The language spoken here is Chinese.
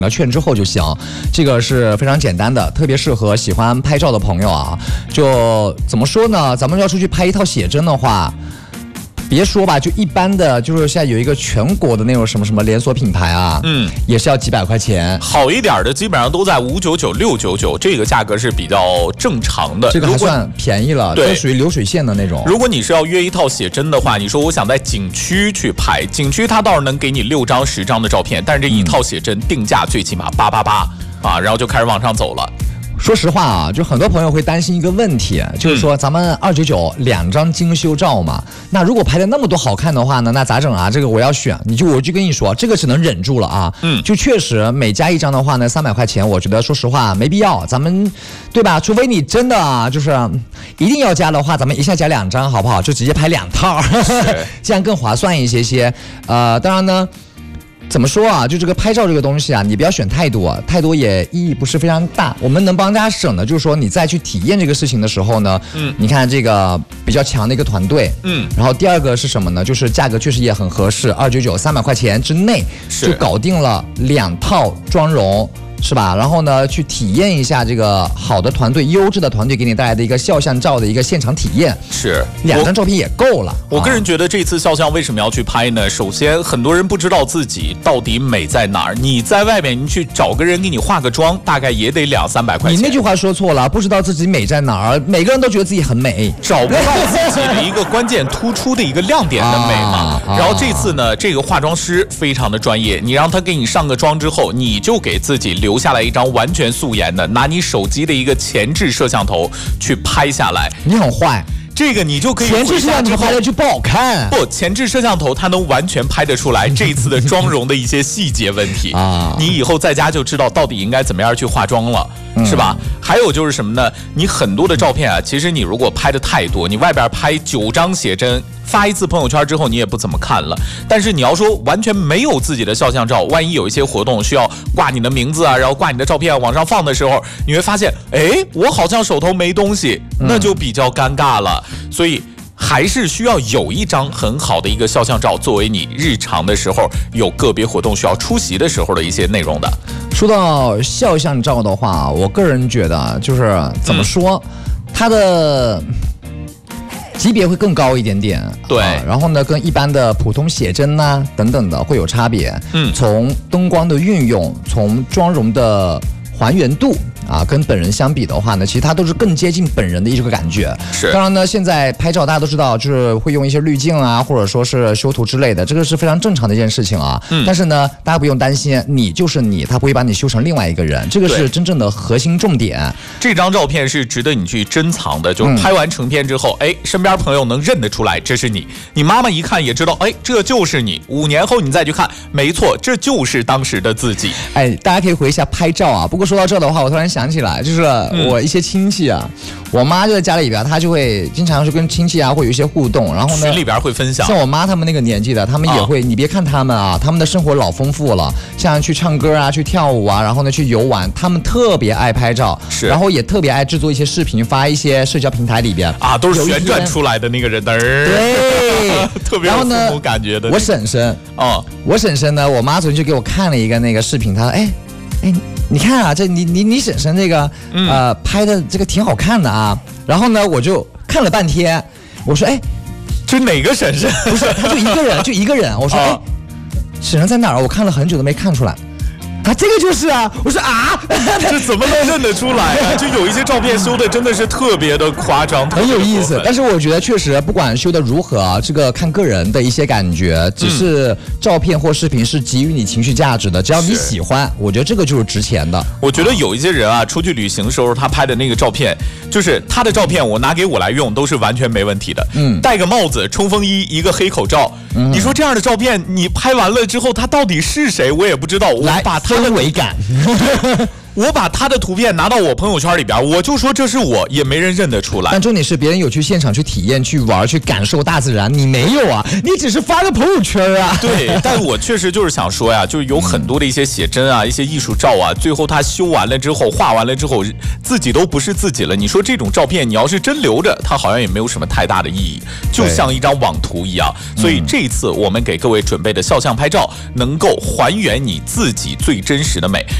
了券之后就行，这个是非常简单的，特别适合喜欢拍照的朋友啊。就怎么说呢？咱们要出去拍一套写真的话，别说吧，就一般的，就是现在有一个全国的那种什么连锁品牌啊，也是要几百块钱。 好一点的基本上都在599、699，这个价格是比较正常的。 这个还算便宜了，这属于流水线的那种。如果你是要约一套写真的话，你说我想在景区去拍，景区它倒是能给你6张、10张的照片，但是这一套写真定价最起码888啊，然后就开始往上走了。 说实话啊，就很多朋友会担心一个问题，就是说咱们299 2张精修照嘛，那如果拍的那么多好看的话呢，那咋整啊？这个我要选，我就跟你说，这个只能忍住了啊。就确实每加一张的话呢，300块钱，我觉得说实话没必要，咱们对吧？除非你真的啊，就是一定要加的话，咱们一下加2张好不好？就直接拍2套，这样更划算一些。当然呢。怎么说啊？就这个拍照这个东西啊，你不要选太多，太多也意义不是非常大。我们能帮大家省的，就是说你再去体验这个事情的时候呢，你看这个比较强的一个团队，然后第二个是什么呢？就是价格确实也很合适，299 300块钱之内就搞定了2套妆容。是吧？然后呢，去体验一下这个好的团队、优质的团队给你带来的一个肖像照的一个现场体验。 是 2张照片也够了。 我个人觉得这次肖像为什么要去拍呢？首先，很多人不知道自己到底美在哪儿。你在外面，你去找个人给你化个妆，大概也得200-300块钱。 你那句话说错了，不知道自己美在哪儿。每个人都觉得自己很美， 找不到自己的一个关键突出的一个亮点的美嘛。然后这次呢，这个化妆师非常的专业，你让他给你上个妆之后，你就给自己留下来一张完全素颜的，拿你手机的一个前置摄像头去拍下来。 你很坏。 这个你就可以前置摄像头拍的就不好看。 不，前置摄像头它能完全拍得出来这一次的妆容的一些细节问题啊。你以后在家就知道到底应该怎么样去化妆了，是吧？还有就是什么呢？你很多的照片啊，其实你如果拍的太多，你外边拍9张写真，发一次朋友圈之后你也不怎么看了。但是你要说完全没有自己的肖像照，万一有一些活动需要挂你的名字啊，然后挂你的照片往上放的时候，你会发现，哎，我好像手头没东西，那就比较尴尬了。所以还是需要有一张很好的一个肖像照，作为你日常的时候有个别活动需要出席的时候的一些内容的。 说到肖像照的话，我个人觉得就是怎么说，它的级别会更高一点点， 对， 然后呢，跟一般的普通写真啊等等的会有差别。从灯光的运用，从妆容的还原度啊，跟本人相比的话呢，其实它都是更接近本人的一个感觉。 是， 当然呢，现在拍照大家都知道，就是会用一些滤镜啊，或者说是修图之类的，这个是非常正常的一件事情啊。但是呢，大家不用担心，你就是你，他不会把你修成另外一个人，这个是真正的核心重点。 这张照片是值得你去珍藏的，就是拍完成片之后，哎，身边朋友能认得出来这是你，你妈妈一看也知道，哎，这就是你。5年后你再去看，没错，这就是当时的自己。 哎，大家可以回忆一下拍照啊。不过说到这的话，我突然想起来，就是我一些亲戚啊，我妈就在家里边，她就会经常是跟亲戚啊会有一些互动，然后呢， 群里边会分享。 像我妈他们那个年纪的，他们也会，你别看他们啊，他们的生活老丰富了，像去唱歌啊，去跳舞啊，然后呢去游玩，他们特别爱拍照， 是， 然后也特别爱制作一些视频，发一些社交平台里边啊，都是旋转出来的那个人的， 对， 特别有父母感觉的。 我婶婶，我婶婶呢，我妈昨天就给我看了一个那个视频，她说，哎。你看啊，这你婶婶这个拍的这个挺好看的啊。然后呢，我就看了半天，我说，哎， 这哪个婶婶？ 不是，他就一个人。我说，哎，婶婶在哪儿？我看了很久都没看出来。啊，这个就是啊！我说啊， 这怎么能认得出来啊？就有一些照片修的真的是特别的夸张， 很有意思。但是我觉得确实，不管修的如何，这个看个人的一些感觉，只是照片或视频是给予你情绪价值的，只要你喜欢，我觉得这个就是值钱的。 我觉得有一些人啊，出去旅行的时候，他拍的那个照片，就是他的照片，我拿给我来用都是完全没问题的。戴个帽子、冲锋衣、一个黑口罩，你说这样的照片，你拍完了之后，他到底是谁，我也不知道。我把他氛围感， 我把他的图片拿到我朋友圈里边，我就说这是我，也没人认得出来。 但重点是别人有去现场去体验、去玩、去感受大自然，你没有啊，你只是发个朋友圈啊。 对，但我确实就是想说呀，就是有很多的一些写真啊、一些艺术照啊，最后他修完了之后、画完了之后，自己都不是自己了。你说这种照片，你要是真留着，它好像也没有什么太大的意义，就像一张网图一样。所以这一次我们给各位准备的肖像拍照，能够还原你自己最真实的美。